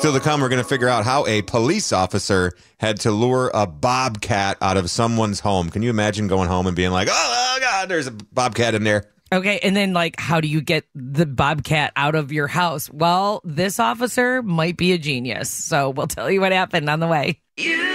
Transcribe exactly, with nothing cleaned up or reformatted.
Still to come, we're going to figure out how a police officer had to lure a bobcat out of someone's home. Can you imagine going home and being like, oh, oh God, there's a bobcat in there? Okay, and then, like, how do you get the bobcat out of your house? Well, this officer might be a genius, so we'll tell you what happened on the way. You